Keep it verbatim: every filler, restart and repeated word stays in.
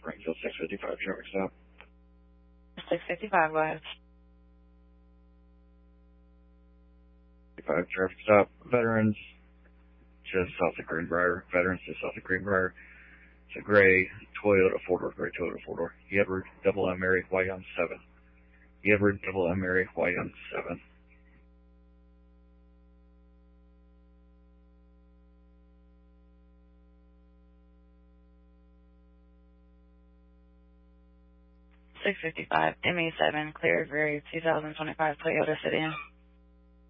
Springfield six fifty-five traffic stop. six fifty-five, go ahead. fifty-five traffic stop. Veterans just south of Greenbrier. Veterans just south of Greenbrier. It's a gray Toyota four-door, gray Toyota four-door. Edward, double M Mary, Y M seven. Edward, double M Mary, Y M seven. six fifty-five, M A seven, clear, gray, two thousand twenty-five Toyota sedan.